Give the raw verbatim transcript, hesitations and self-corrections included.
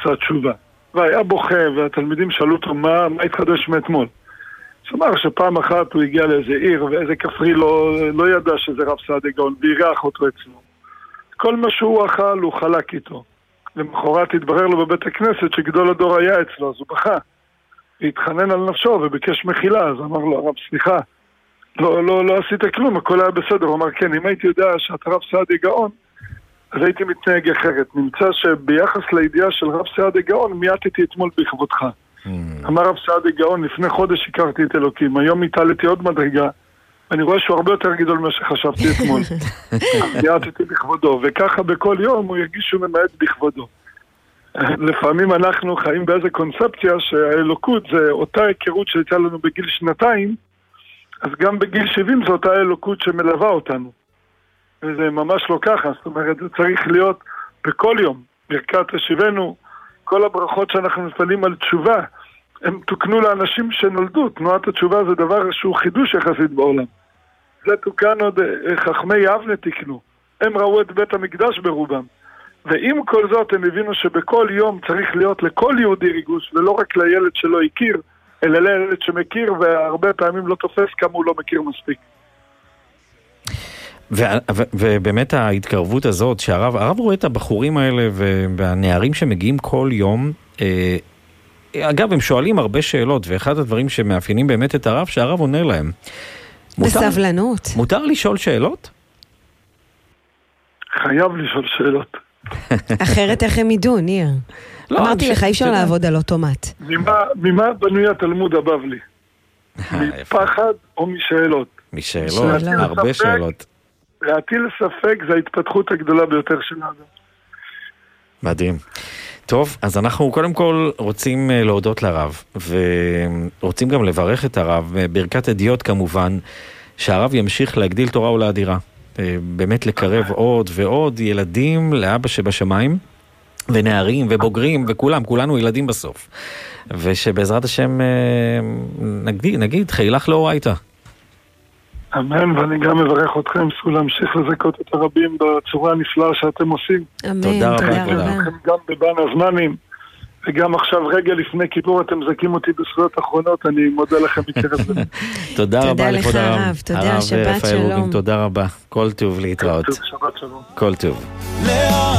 עשה תשובה. והיה בוכה, והתלמידים שאלו אותו מה, מה התחדש מאתמול. זאת אומרת שפעם אחת הוא הגיע לאיזה עיר, ואיזה כפרי לא, לא ידע שזה רב סעדיה גאון, וירח אותו אצלו. כל מה שהוא אכל, הוא חלק איתו. למחרת התברר לו בבית הכנסת שגדול הדור היה אצלו, אז הוא בכה. והתחנן על נפשו וביקש מחילה, אז אמר לו, הרב, סליחה, לא, לא, לא עשית כלום, הכל היה בסדר. הוא אמר, כן, אם הייתי יודע שאתה רב סעדיה גאון, אז הייתי מתנהג אחרת. נמצא שביחס לידיעה של רב סעדיה גאון, מיעטתי אתמול בכבודך. Mm. אמר רב סעדיה גאון, לפני חודש הכרתי את אלוקים, היום התעלתי עוד מדרגה, ואני רואה שהוא הרבה יותר גדול ממה שחשבתי אתמול. מיעטתי בכבודו, וככה בכל יום הוא ירגיש שהוא ממעט בכבודו. לפעמים אנחנו חיים באיזה קונספציה שהאלוקות זה אותה היכרות שהייתה לנו בגיל שנתיים, אז גם בגיל שבעים זו אותה האלוקות שמלווה אותנו. וזה ממש לא ככה, זאת אומרת, זה צריך להיות בכל יום. ברכת השיבנו, כל הברכות שאנחנו מפעלים על תשובה, הם תוקנו לאנשים שנולדו. תנועת התשובה זה דבר שהוא חידוש יחסית בעולם. זה תוקן עוד חכמי יבנה תקנו. הם ראו את בית המקדש ברובם. ועם כל זאת הם הבינו שבכל יום צריך להיות לכל יהודי ריגוש, ולא רק לילד שלא הכיר, אלא לילד שמכיר, והרבה פעמים לא תופס כמה הוא לא מכיר מספיק. ובאמת ההתקרבות הזאת, שהרב הרב רואה את הבחורים האלה והנערים שמגיעים כל יום, אגב, הם שואלים הרבה שאלות, ואחד הדברים שמאפיינים באמת את הרב, שהרב עונה להם. בסבלנות. מותר לשאול שאלות? חייב לשאול שאלות. אחרת איך הם ידעו, ניר? אמרתי לך, אי אפשר לעבוד על אוטומט. ממה בנוי התלמוד הבבלי? מפחד או משאלות? משאלות, הרבה שאלות. להטיל ספק זה ההתפתחות הגדולה ביותר שלנו. מדהים. טוב, אז אנחנו קודם כל רוצים להודות לרב, ורוצים גם לברך את הרב, ברכת עדיות כמובן, שהרב ימשיך להגדיל תורה ולאדירה. באמת לקרב עוד ועוד ילדים לאבא שבשמיים, ונערים ובוגרים וכולם, כולנו ילדים בסוף. ושבעזרת השם נגיד, נגיד, חילך לא ראית. אמן, ואני גם מברך אתכם, סעו להמשיך לזכות את הרבים בצורה הנפלאה שאתם עושים. אמן, תודה רבה, תודה. גם בבין הזמנים, וגם עכשיו רגע לפני כיפור אתם זקים אותי בזכויות אחרונות, אני מודה לכם מקרב לב. תודה רבה לכבוד הרב. הרב, תודה, שבת שלום. תודה רבה, כל טוב להתראות. שבת שלום. כל טוב.